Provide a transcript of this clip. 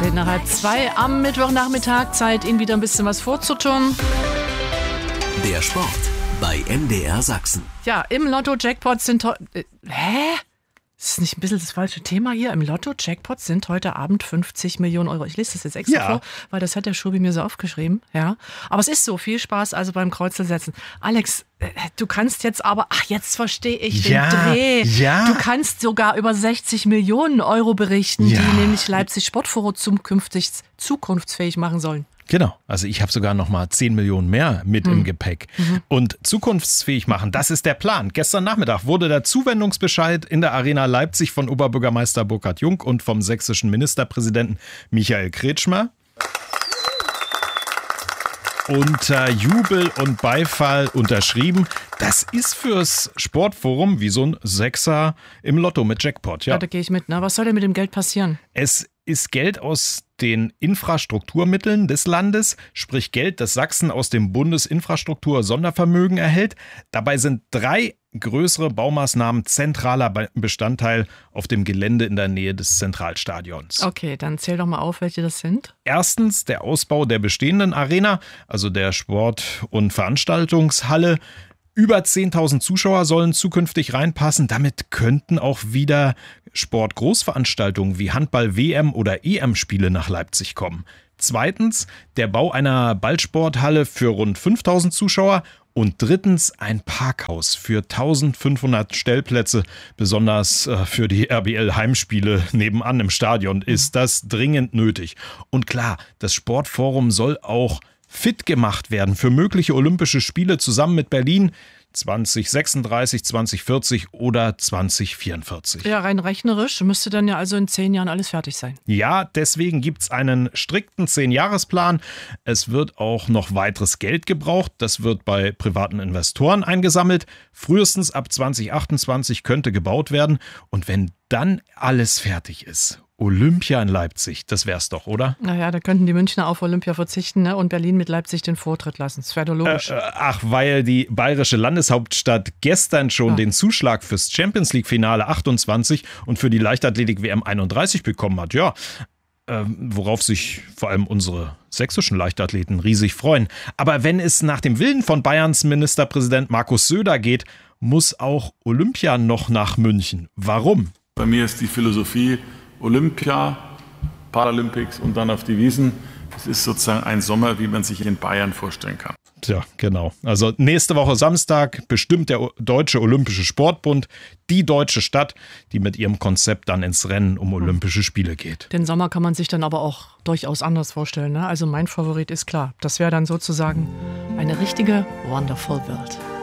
1:10 am Mittwochnachmittag. Zeit, Ihnen wieder ein bisschen was vorzutun. Der Sport bei MDR Sachsen. Ja, im Lotto-Jackpot sind heute... Ist das nicht ein bisschen das falsche Thema hier? Im Lotto-Jackpot sind heute Abend 50 Millionen Euro. Ich lese das jetzt extra vor, weil das hat der Schubi mir so aufgeschrieben. Ja. Aber es ist so, viel Spaß also beim Kreuzelsetzen. Alex, du kannst jetzt aber, jetzt verstehe ich den Dreh. Ja. Du kannst sogar über 60 Millionen Euro berichten, die nämlich Leipzig Sportforum zukunftsfähig machen sollen. Genau, also ich habe sogar noch mal 10 Millionen mehr mit im Gepäck. Und zukunftsfähig machen, das ist der Plan. Gestern Nachmittag wurde der Zuwendungsbescheid in der Arena Leipzig von Oberbürgermeister Burkhard Jung und vom sächsischen Ministerpräsidenten Michael Kretschmer unter Jubel und Beifall unterschrieben. Das ist fürs Sportforum wie so ein Sechser im Lotto mit Jackpot. Ja, da gehe ich mit. Ne? Was soll denn mit dem Geld passieren? Es ist Geld aus den Infrastrukturmitteln des Landes, sprich Geld, das Sachsen aus dem Bundesinfrastruktur-Sondervermögen erhält. Dabei sind 3 größere Baumaßnahmen zentraler Bestandteil auf dem Gelände in der Nähe des Zentralstadions. Okay, dann zähl doch mal auf, welche das sind. Erstens der Ausbau der bestehenden Arena, also der Sport- und Veranstaltungshalle. Über 10.000 Zuschauer sollen zukünftig reinpassen. Damit könnten auch wieder Sportgroßveranstaltungen wie Handball-WM- oder EM-Spiele nach Leipzig kommen. Zweitens der Bau einer Ballsporthalle für rund 5.000 Zuschauer. Und drittens ein Parkhaus für 1.500 Stellplätze. Besonders für die RBL-Heimspiele nebenan im Stadion ist das dringend nötig. Und klar, das Sportforum soll auch fit gemacht werden für mögliche Olympische Spiele zusammen mit Berlin 2036, 2040 oder 2044. Ja, rein rechnerisch müsste dann ja also in 10 Jahren alles fertig sein. Ja, deswegen gibt es einen strikten 10-Jahresplan. Es wird auch noch weiteres Geld gebraucht. Das wird bei privaten Investoren eingesammelt. Frühestens ab 2028 könnte gebaut werden. Und wenn dann alles fertig ist, Olympia in Leipzig, das wär's doch, oder? Naja, da könnten die Münchner auf Olympia verzichten, ne? Und Berlin mit Leipzig den Vortritt lassen. Das wäre doch logisch. Weil die bayerische Landeshauptstadt gestern schon den Zuschlag fürs Champions League-Finale 28 und für die Leichtathletik-WM 31 bekommen hat. Ja, worauf sich vor allem unsere sächsischen Leichtathleten riesig freuen. Aber wenn es nach dem Willen von Bayerns Ministerpräsident Markus Söder geht, muss auch Olympia noch nach München. Warum? Bei mir ist die Philosophie Olympia, Paralympics und dann auf die Wiesn. Es ist sozusagen ein Sommer, wie man sich in Bayern vorstellen kann. Tja, genau. Also nächste Woche Samstag bestimmt der Deutsche Olympische Sportbund die deutsche Stadt, die mit ihrem Konzept dann ins Rennen um Olympische Spiele geht. Den Sommer kann man sich dann aber auch durchaus anders vorstellen. Ne? Also mein Favorit ist klar. Das wäre dann sozusagen eine richtige Wonderful World.